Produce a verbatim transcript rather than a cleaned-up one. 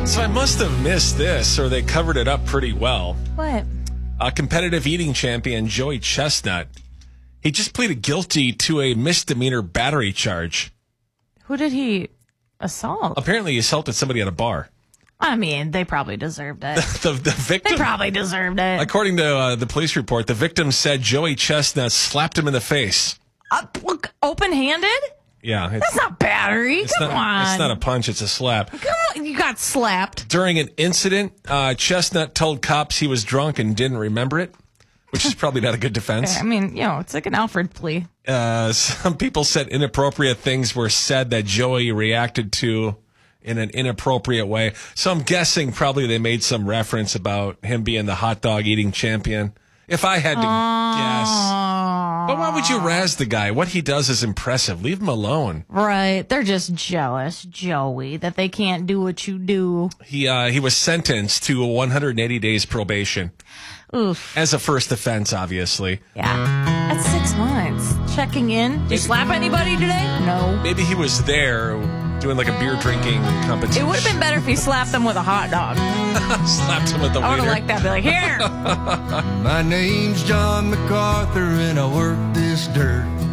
So I must have missed this, or they covered it up pretty well. What? A competitive eating champion, Joey Chestnut, he just pleaded guilty to a misdemeanor battery charge. Who did he assault? Apparently he assaulted somebody at a bar. I mean, they probably deserved it. the, the victim, They probably deserved it. according to uh, the police report, the victim said Joey Chestnut slapped him in the face. Uh, look, open-handed? Yeah. It's, That's not battery. it's Come not, on. It's not a punch, it's a slap. Come on. You got slapped. During an incident, uh, Chestnut told cops he was drunk and didn't remember it, which is probably not a good defense. I mean, you know, it's like an Alfred plea. Uh, some people said inappropriate things were said that Joey reacted to in an inappropriate way. So I'm guessing probably they made some reference about him being the hot dog eating champion. If I had to guess. But why would you razz the guy? What he does is impressive. Leave him alone. Right. They're just jealous, Joey, that they can't do what you do. He uh, he was sentenced to one hundred eighty days probation. Oof. As a first offense, obviously. Yeah. That's six months. Checking in. Did you slap anybody today? No. Maybe he was there doing like a beer drinking competition. It would have been better if he slapped them with a hot dog. Slapped him with the I would wiener. have liked that. Be like, here. My name's John MacArthur and I work this dirt.